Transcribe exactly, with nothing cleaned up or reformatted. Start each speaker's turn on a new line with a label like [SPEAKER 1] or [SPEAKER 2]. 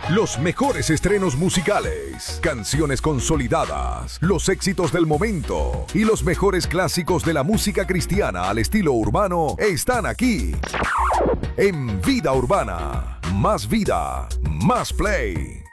[SPEAKER 1] Los mejores estrenos musicales, canciones consolidadas, los éxitos del momento y los mejores clásicos de la música cristiana al estilo urbano están aquí. En Vida Urbana, más vida, más play.